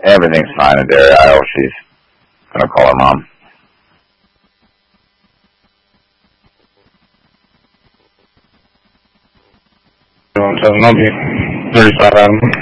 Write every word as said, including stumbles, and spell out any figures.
Everything's fine in Dairy Isle. She's gonna call her mom. I'll be thirty-five Adam.